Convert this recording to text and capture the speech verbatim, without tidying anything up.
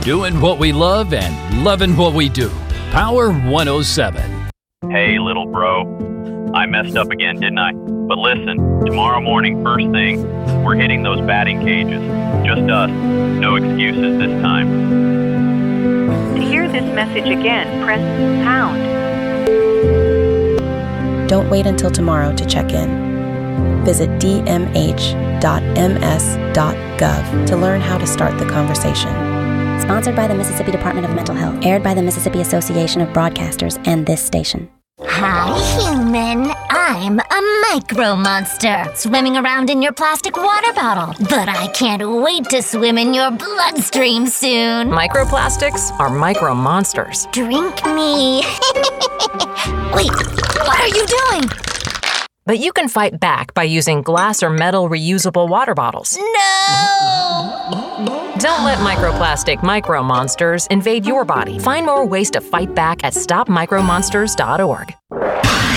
Doing what we love and loving what we do. Power one oh seven. Hey, little bro. I messed up again, didn't I? But listen, tomorrow morning, first thing, we're hitting those batting cages. Just us. No excuses this time. To hear this message again, press pound. Don't wait until tomorrow to check in. Visit d m h dot m s dot gov to learn how to start the conversation. Sponsored by the Mississippi Department of Mental Health. Aired by the Mississippi Association of Broadcasters and this station. Hi, human. I'm a micro monster, swimming around in your plastic water bottle. But I can't wait to swim in your bloodstream soon. Microplastics are micro monsters. Drink me. Wait, what are you doing? But you can fight back by using glass or metal reusable water bottles. No! Don't let microplastic micro monsters invade your body. Find more ways to fight back at stop micro monsters dot org.